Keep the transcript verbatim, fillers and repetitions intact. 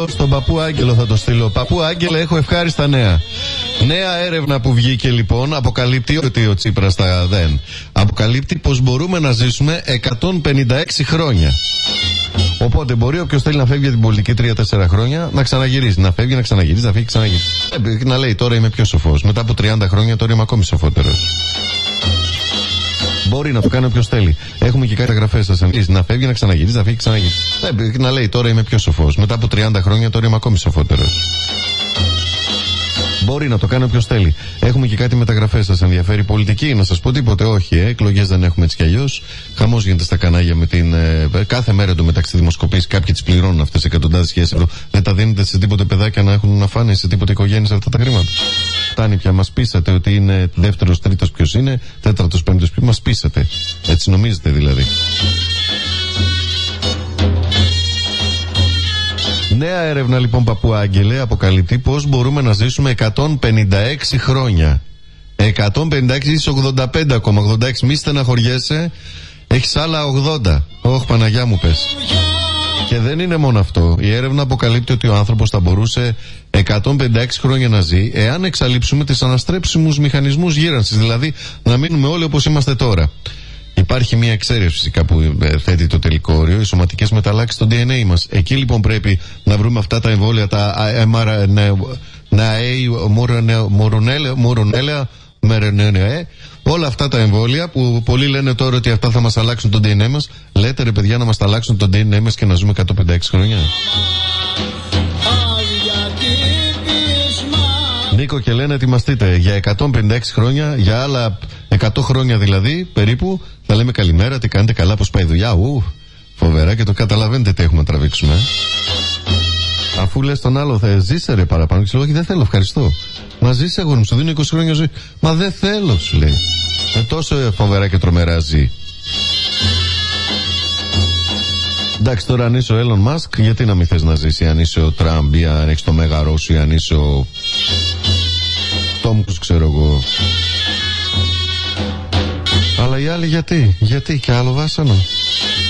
στον Παππού Άγγελο θα το στείλω. Παππού Άγγελε, έχω ευχάριστα νέα. Νέα έρευνα που βγήκε λοιπόν αποκαλύπτει ότι ο Τσίπρας τα δεν. Αποκαλύπτει πως μπορούμε να ζήσουμε εκατόν πενήντα έξι χρόνια. Οπότε μπορεί όποιος θέλει να φεύγει για την πολιτική τρία τέσσερα χρόνια να ξαναγυρίσει. Να φεύγει, να ξαναγυρίσει, να φύγει, ξαναγυρίσει. Ε, να λέει τώρα είμαι πιο σοφός. Μετά από τριάντα χρόνια τώρα είμαι ακόμη σοφότερος. Μπορεί να το κάνει όποιος θέλει. Έχουμε και κάτι γραφές σας. Να φεύγει, να ξαναγυρίσει, να φύγει, ξαναγυρίσει. Ε, να λέει τώρα είμαι πιο σοφός. Μετά από τριάντα χρόνια τώρα είμαι ακόμη σοφότερος. Μπορεί να το κάνει όποιος θέλει. Έχουμε και κάτι μεταγραφές. Σας ενδιαφέρει η πολιτική? Να σας πω τίποτε? Όχι, ε. Εκλογές δεν έχουμε έτσι κι αλλιώς. Χαμός γίνεται στα κανάλια με την. Ε, κάθε μέρα εντωμεταξύ δημοσκοπήσεις. Κάποιοι τις πληρώνουν αυτές εκατοντάδες χιλιάδες ευρώ. Δεν τα δίνετε σε τίποτε παιδάκια να έχουν να φάνε, σε τίποτε οικογένειες αυτά τα χρήματα. Φτάνει πια. Μας πείσατε ότι είναι δεύτερος, τρίτος ποιος είναι, τέταρτος, πέμπτος ποιος. Μας πείσατε. Έτσι νομίζετε δηλαδή. Νέα έρευνα λοιπόν, Παππού Άγγελε, αποκαλύπτει πως μπορούμε να ζήσουμε εκατόν πενήντα έξι χρόνια. εκατόν πενήντα έξι ή ογδόντα πέντε ακόμα, ογδόντα έξι. Μη στεναχωριέσαι, έχεις άλλα ογδόντα. Ωχ, Παναγιά μου πες. Και δεν είναι μόνο αυτό. Η έρευνα αποκαλύπτει ότι ο άνθρωπος θα μπορούσε εκατόν πενήντα έξι χρόνια να ζει εάν εξαλείψουμε τις αναστρέψιμους μηχανισμούς γύρανσης. Δηλαδή να μείνουμε όλοι όπως είμαστε τώρα. Υπάρχει μια εξαίρεση φυσικά που θέτει το τελικό όριο, οι σωματικές μεταλλάξεις στο ντι εν έι μας. Εκεί λοιπόν πρέπει να βρούμε αυτά τα εμβόλια, τα εμ αρ εν έι, μορονέλα, μερενένε, όλα αυτά τα εμβόλια που πολλοί λένε τώρα ότι αυτά θα μας αλλάξουν το ντι εν έι μας. Λέτε ρε παιδιά να μας τα αλλάξουν το ντι εν έι μας και να ζούμε εκατόν πενήντα έξι χρόνια? Νίκο, και λένε ετοιμαστείτε για εκατόν πενήντα έξι χρόνια, για άλλα εκατό χρόνια δηλαδή περίπου, θα λέμε καλημέρα, τι κάνετε, καλά, πως πάει η δουλειά? Ου, φοβερά, και το καταλαβαίνετε τι έχουμε να τραβήξουμε. Αφού λες τον άλλο θα ζήσε ρε παραπάνω, και σου λέει όχι δεν θέλω, ευχαριστώ. Μα ζήσε αγόρι μου, σου δίνω είκοσι χρόνια ζωή. Μα δεν θέλω, σου λέει. Με τόσο φοβερά και τρομερά ζει. Εντάξει, τώρα αν είσαι ο Elon Musk, γιατί να μην θες να ζήσει? Αν είσαι ο Τραμπ ή αν έχεις το Μέγα Ρώσο ή αν είσαι ο Τόμ Κρούζ, ξέρω εγώ. Αλλά οι άλλοι γιατί, γιατί και άλλο βάσανο.